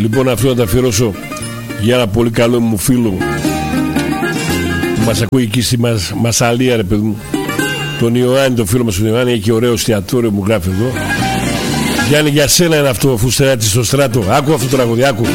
Λοιπόν, αυτό να τα αφιερώσω για ένα πολύ καλό μου φίλο που μας ακούει εκεί στη Μασσαλία, ρε παιδί μου, τον Ιωάννη, τον φίλο μας τον Ιωάννη. Έχει ωραίο εστιατόριο, μου γράφει εδώ. Γιάννη, για σένα είναι αυτό, φουστεράτσι στο στράτο. Άκου αυτό το τραγούδι, άκου.